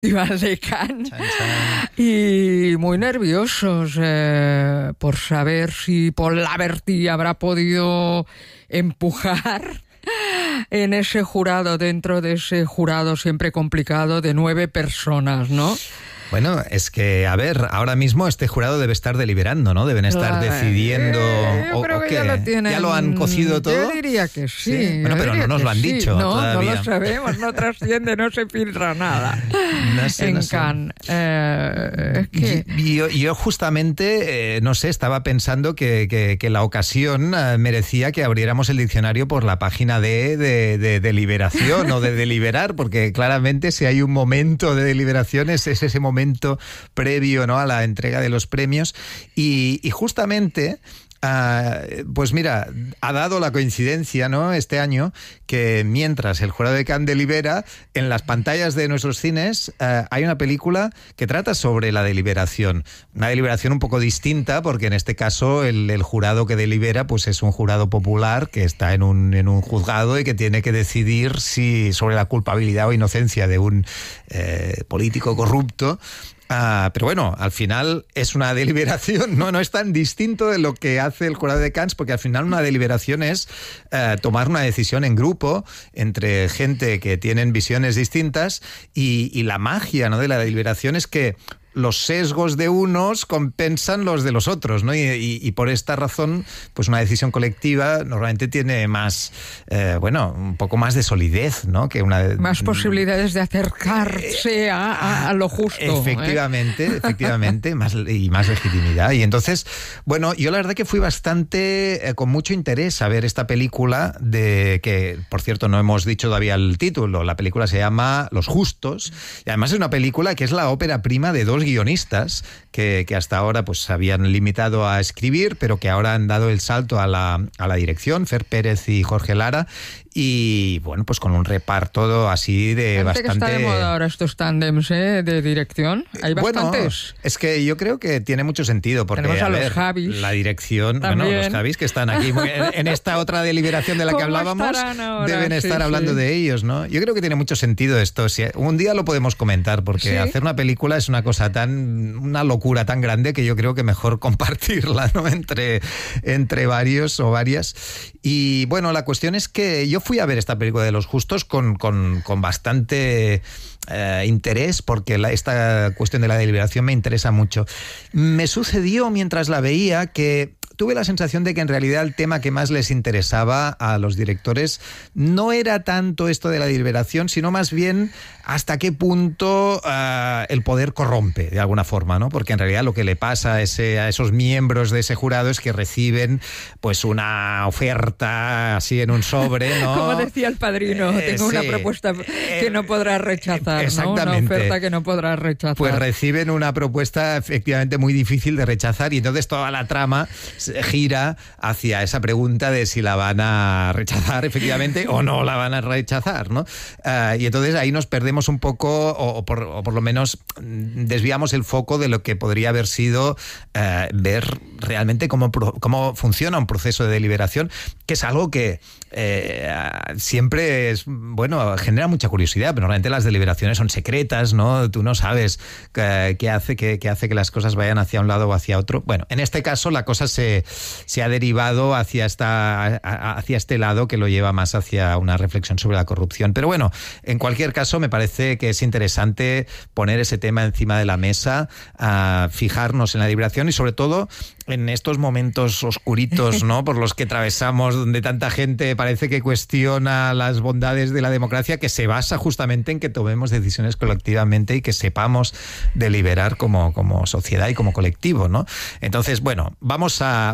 Festival de Cannes. Chan, chan. Y muy nerviosos por saber si Paul Laverty habrá podido empujar en ese jurado, dentro de ese jurado siempre complicado de 9 personas, ¿no? Bueno, es que, a ver, ahora mismo este jurado debe estar deliberando, ¿no? Deben estar decidiendo... Yo creo que ya lo tienen. ¿Ya lo han cocido todo? Yo diría que sí. Bueno, pero no nos lo han dicho todavía. No lo sabemos, no trasciende, no se filtra nada en Cannes. Es que... Yo justamente, no sé, estaba pensando que la ocasión merecía que abriéramos el diccionario por la página de deliberación o de deliberar, porque claramente si hay un momento de deliberación es ese momento previo, ¿no?, a la entrega de los premios y justamente pues mira, ha dado la coincidencia, ¿no?, este año, que mientras el jurado de Cannes delibera, en las pantallas de nuestros cines hay una película que trata sobre la deliberación. Una deliberación un poco distinta, porque en este caso el jurado que delibera pues es un jurado popular que está en un juzgado y que tiene que decidir si sobre la culpabilidad o inocencia de un político corrupto. Pero bueno, al final es una deliberación, no es tan distinto de lo que hace el jurado de Cannes, porque al final una deliberación es tomar una decisión en grupo entre gente que tienen visiones distintas y la magia, ¿no?, de la deliberación es que los sesgos de unos compensan los de los otros, ¿no? Y por esta razón, pues una decisión colectiva normalmente tiene más, un poco más de solidez, ¿no? Que más posibilidades de acercarse a lo justo. Efectivamente, más legitimidad. Y entonces, bueno, yo la verdad que fui bastante, con mucho interés a ver esta película que, por cierto, no hemos dicho todavía el título. La película se llama Los Justos, y además es una película que es la ópera prima de dos guionistas que hasta ahora pues se habían limitado a escribir, pero que ahora han dado el salto a la dirección, Fer Pérez y Jorge Lara, y bueno, pues con un reparto así de bastante... que está de moda ahora estos tándems de dirección. Hay bastantes. Bueno, es que yo creo que tiene mucho sentido, porque tenemos a los Javis, la dirección, también. Los Javis que están aquí en esta otra deliberación de la que hablábamos, deben estar hablando de ellos, ¿no? Yo creo que tiene mucho sentido esto. Si un día lo podemos comentar, porque hacer una película es una cosa una locura tan grande que yo creo que mejor compartirla, ¿no?, entre varios o varias. Y bueno, la cuestión es que yo fui a ver esta película de Los Justos con bastante interés, porque esta cuestión de la deliberación me interesa mucho. Me sucedió mientras la veía que tuve la sensación de que en realidad el tema que más les interesaba a los directores no era tanto esto de la deliberación, sino más bien hasta qué punto el poder corrompe de alguna forma, ¿no? Porque en realidad lo que le pasa a esos miembros de ese jurado es que reciben pues una oferta así en un sobre, ¿no? Como decía el Padrino, tengo una propuesta que no podrás rechazar, exactamente, ¿no? Una oferta que no podrás rechazar. Pues reciben una propuesta efectivamente muy difícil de rechazar, y entonces toda la trama gira hacia esa pregunta de si la van a rechazar efectivamente o no la van a rechazar, ¿no? Y entonces ahí nos perdemos un poco, o por lo menos desviamos el foco de lo que podría haber sido ver realmente cómo funciona un proceso de deliberación, que es algo que siempre genera mucha curiosidad, pero normalmente las deliberaciones son secretas, ¿no? Tú no sabes qué hace que las cosas vayan hacia un lado o hacia otro. Bueno, en este caso la cosa se ha derivado hacia este lado, que lo lleva más hacia una reflexión sobre la corrupción. Pero bueno, en cualquier caso me parece que es interesante poner ese tema encima de la mesa, fijarnos en la deliberación y sobre todo en estos momentos oscuritos, ¿no?, por los que atravesamos, donde tanta gente parece que cuestiona las bondades de la democracia, que se basa justamente en que tomemos decisiones colectivamente y que sepamos deliberar como sociedad y como colectivo, ¿no? Entonces, bueno, vamos a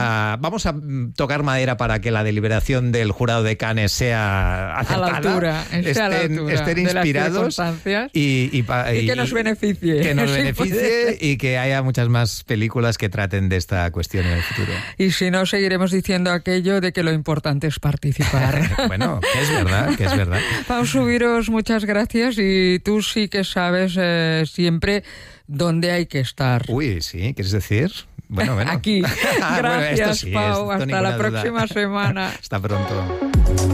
tocar madera para que la deliberación del jurado de Cannes sea acertada, a la altura, estén inspirados y que nos beneficie. Que nos beneficie y que haya muchas más películas que traten de esta cuestión en el futuro. Y si no, seguiremos diciendo aquello de que lo importante es participar. Bueno, que es verdad. Pau Subiros, muchas gracias, y tú sí que sabes siempre dónde hay que estar. Uy, sí, ¿quieres decir? Bueno. Aquí. Gracias, bueno, esto sí, Pau. Hasta la próxima semana. Hasta pronto.